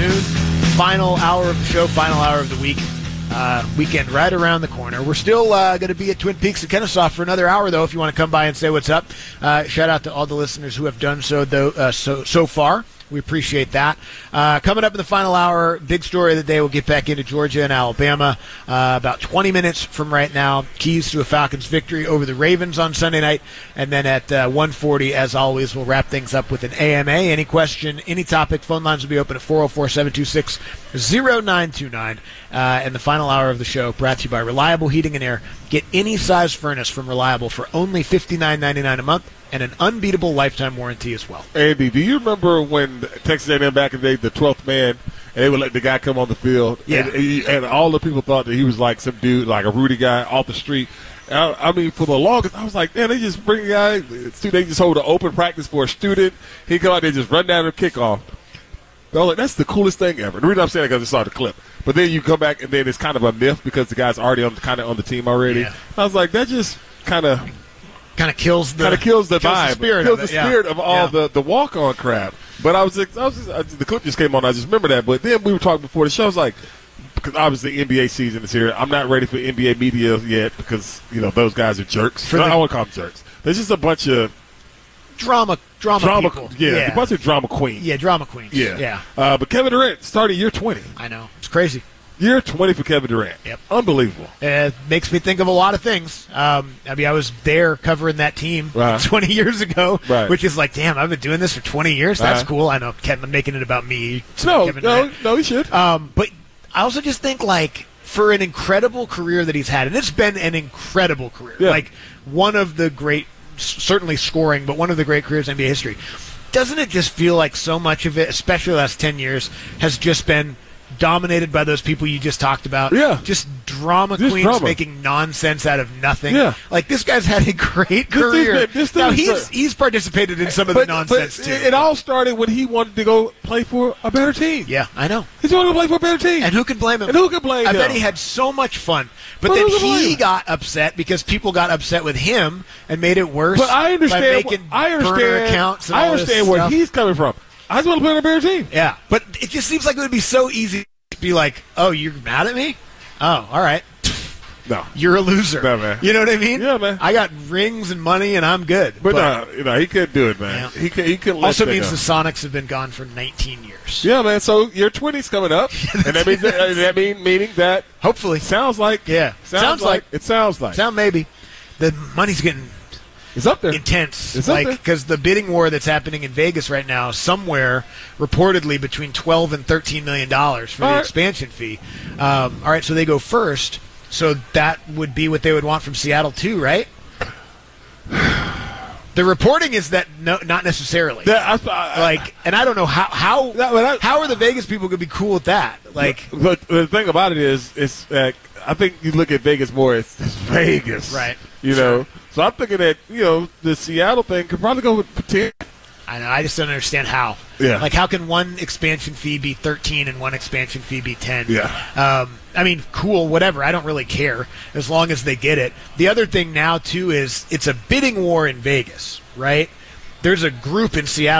afternoon. Final hour of the show, final hour of the week. Weekend right around the corner. We're still going to be at Twin Peaks and Kennesaw for another hour, though, if you want to come by and say what's up. Shout out to all the listeners who have done so, though, so far. We appreciate that. Coming up in the final hour, big story of the day, we'll get back into Georgia and Alabama. About 20 minutes from right now, keys to a Falcons victory over the Ravens on Sunday night. And then at 1:40, as always, we'll wrap things up with an AMA. Any question, any topic, phone lines will be open at 404-726-0929. And the final hour of the show brought to you by Reliable Heating and Air. Get any size furnace from Reliable for only $59.99 a month. And an unbeatable lifetime warranty as well. Andy, do you remember when Texas A&M back in the day, the 12th man, and they would let the guy come on the field? Yeah. And all the people thought that he was like some dude, like a Rudy guy off the street. I mean, for the longest, I was like, man, they just bring a guy, they just hold an open practice for a student. He come out there, just run down the kickoff. I was like, that's the coolest thing ever. The reason I'm saying that because I saw the clip. But then you come back, and then it's kind of a myth because the guy's already on the team already. Yeah. I was like, that just kind of kills the vibe, kills the spirit of all the walk-on crap. But the clip just came on. I just remember that. But then we were talking before the show. I was like, because obviously NBA season is here. I'm not ready for NBA media yet because those guys are jerks. I won't call them jerks. There's just a bunch of drama people. Yeah, a bunch of drama queens. Yeah, drama queens. Yeah. But Kevin Durant started year 20. I know, it's crazy. Year 20 for Kevin Durant. Yep. Unbelievable. It makes me think of a lot of things. I was there covering that team 20 years ago, which is like, damn, I've been doing this for 20 years. That's cool. I know, Kevin, making it about me. No, he should. But I also just think, like, for an incredible career that he's had, and it's been an incredible career, like one of the great, certainly scoring, but one of the great careers in NBA history, doesn't it just feel like so much of it, especially the last 10 years, has just been dominated by those people you just talked about? Yeah. Just drama queens making nonsense out of nothing. Yeah. Like, this guy's had a great career. Now, he's participated in some of the nonsense, too. It all started when he wanted to go play for a better team. Yeah, I know. He wanted to play for a better team. And who can blame him? I bet he had so much fun. But then he got upset because people got upset with him and made it worse. But I understand. By making burner accounts and all this understand where stuff. he's coming from. I just want to play on a better team. Yeah, but it just seems like it would be so easy to be like, oh, you're mad at me? Oh, all right. No. You're a loser. No, man. You know what I mean? Yeah, man. I got rings and money, and I'm good. But no, he couldn't do it, man. Yeah. He couldn't let also that means go. the Sonics have been gone for 19 years. Yeah, man. So your 20's coming up, and that meaning that hopefully sounds like it sounds like maybe the money's getting. It's up there. Intense. It's up there. Because the bidding war that's happening in Vegas right now, somewhere reportedly between $12 and $13 million for the expansion fee. All right, so they go first. So that would be what they would want from Seattle too, right? The reporting is that not necessarily. And I don't know how are the Vegas people going to be cool with that? Like, but the thing about it is, I think you look at Vegas more as Vegas, right? You know, so I'm thinking that the Seattle thing could probably go with 10. I know. I just don't understand how. Yeah. Like, how can one expansion fee be 13 and one expansion fee be 10? Yeah. I mean, cool, whatever. I don't really care as long as they get it. The other thing now, too, is it's a bidding war in Vegas, right? There's a group in Seattle